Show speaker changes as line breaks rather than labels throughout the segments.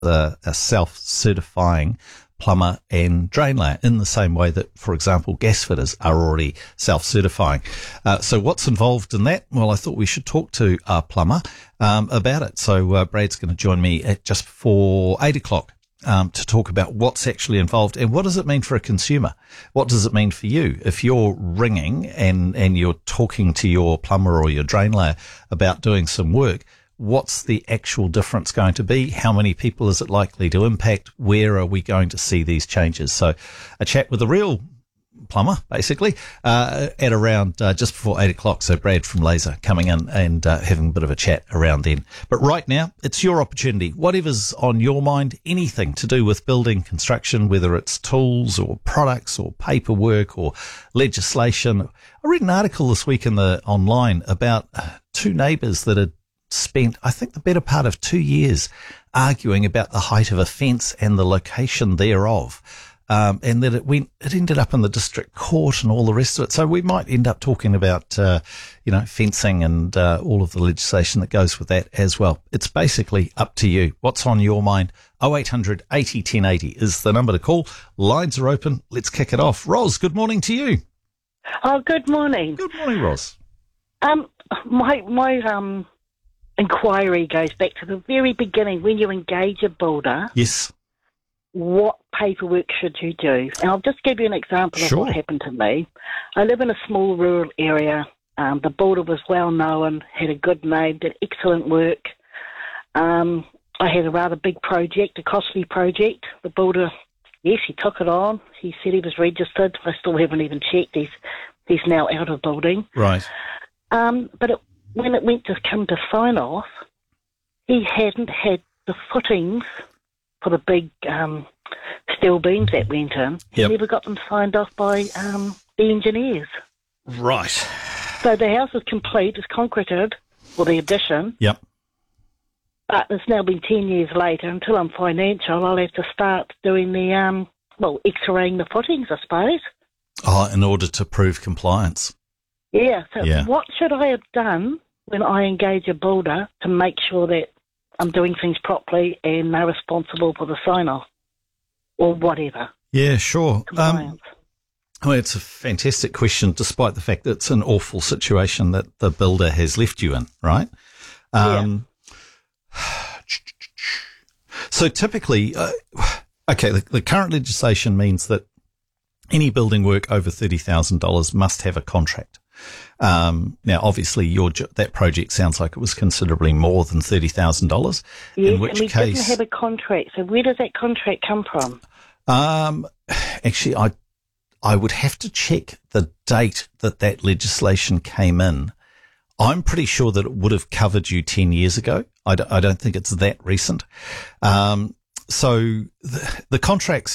a self-certifying plumber and drain layer in the same way that, for example, gas fitters are already self-certifying. So what's involved in that? Well, I thought we should talk to our plumber about it. So Brad's going to join me at just before 8 o'clock to talk about what's actually involved and what does it mean for a consumer? What does it mean for you? If you're ringing and you're talking to your plumber or your drain layer about doing some work, what's the actual difference going to be? How many people is it likely to impact? Where are we going to see these changes? So a chat with a real plumber, basically, at around just before 8 o'clock. So Brad from Laser coming in and having a bit of a chat around then. But right now, it's your opportunity. Whatever's on your mind, anything to do with building construction, whether it's tools or products or paperwork or legislation. I read an article this week online about two neighbours that had spent, I think, the better part of 2 years arguing about the height of a fence and the location thereof, and that it ended up in the district court and all the rest of it. So we might end up talking about, fencing and all of the legislation that goes with that as well. It's basically up to you. What's on your mind? 0800 80 1080 is the number to call. Lines are open. Let's kick it off. Ros, good morning to you.
Oh, good morning.
Good morning, Ros.
My inquiry goes back to the very beginning. When you engage a builder,
Yes.
what paperwork should you do? And I'll just give you an example of what happened to me. I live in a small rural area. The builder was well known, had a good name, did excellent work. I had a rather big project, a costly project. The builder, yes, he took it on. He said he was registered. I still haven't even checked. He's now out of building.
Right.
But when it went to come to sign off, he hadn't had the footings for the big steel beams that went in. He never got them signed off by the engineers.
Right.
So the house is complete, it's concreted, or the addition.
Yep.
But it's now been 10 years later. Until I'm financial, I'll have to start doing the, x-raying the footings, I suppose.
Oh, in order to prove compliance.
Yeah, so what should I have done when I engage a builder to make sure that I'm doing things properly and they're responsible for the sign-off or whatever? Yeah,
sure.
Compliance.
It's a fantastic question, despite the fact that it's an awful situation that the builder has left you in, right? So typically, the current legislation means that any building work over $30,000 must have a contract. Now, obviously, that project sounds like it was considerably more than $30,000.
Yes,
in which
and we
case,
didn't have a contract. So where does that contract come from?
Actually, I would have to check the date that legislation came in. I'm pretty sure that it would have covered you 10 years ago. I don't think it's that recent. So the contracts,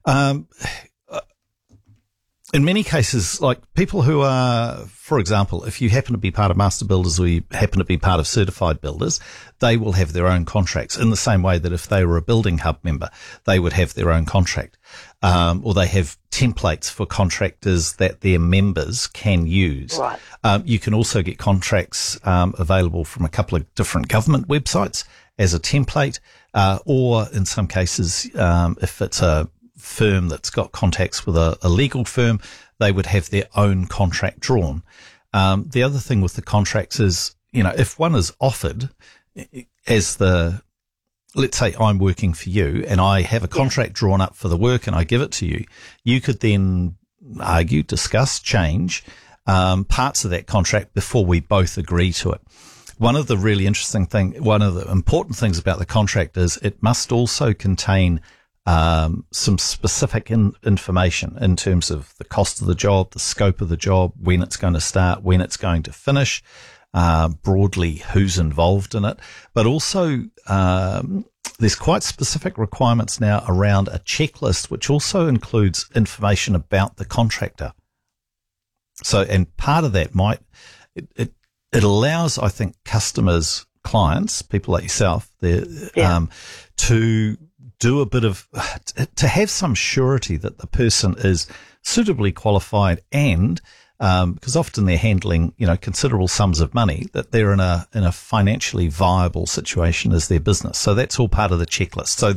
in many cases, like people who are, for example, if you happen to be part of master builders or you happen to be part of certified builders, they will have their own contracts in the same way that if they were a building hub member, they would have their own contract. Or they have templates for contractors that their members can use.
Right.
You can also get contracts available from a couple of different government websites as a template, or in some cases, if it's a firm that's got contacts with a legal firm, they would have their own contract drawn. The other thing with the contracts is, if one is offered as let's say I'm working for you and I have a contract drawn up for the work and I give it to you, you could then argue, discuss, change parts of that contract before we both agree to it. One of the important things about the contract is it must also contain some specific information in terms of the cost of the job, the scope of the job, when it's going to start, when it's going to finish, broadly who's involved in it. But also there's quite specific requirements now around a checklist, which also includes information about the contractor. So, and part of that it allows, I think, customers, clients, people like yourself, to do a bit of, to have some surety that the person is suitably qualified and because often they're handling, considerable sums of money, that they're in a financially viable situation as their business. So that's all part of the checklist. So